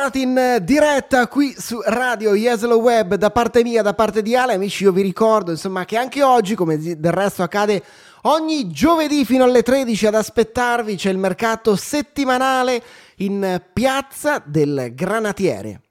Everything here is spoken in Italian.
Bentornati in diretta qui su Radio Jesolo Web da parte mia, da parte di Ale. Amici, io vi ricordo insomma che anche oggi, come del resto accade ogni giovedì fino alle 13 ad aspettarvi, c'è il mercato settimanale in Piazza del Granatiere.